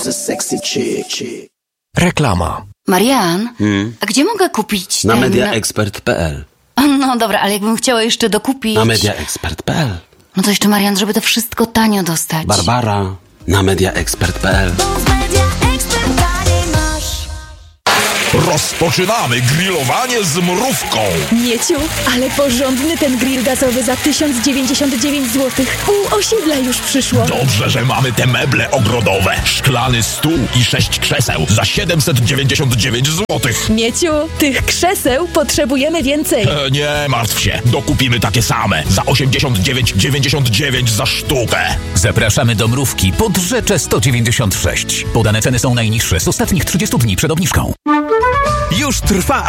Reklama. Marian, a gdzie mogę kupić Na mediaexpert.pl. No dobra, ale jakbym chciała jeszcze dokupić... Na mediaexpert.pl. No to jeszcze, Marian, żeby to wszystko tanio dostać. Barbara. Na mediaexpert.pl. Rozpoczynamy grillowanie z mrówką. Mieciu, ale porządny ten grill gazowy za 1099 zł. Pół osiedla już przyszło. Dobrze, że mamy te meble ogrodowe. Szklany stół i 6 krzeseł za 799 zł. Mieciu, tych krzeseł potrzebujemy więcej. Nie martw się, dokupimy takie same za 89,99 za sztukę. Zapraszamy do Mrówki pod Rzeczę 196. Podane ceny są najniższe z ostatnich 30 dni przed obniżką. Już trwa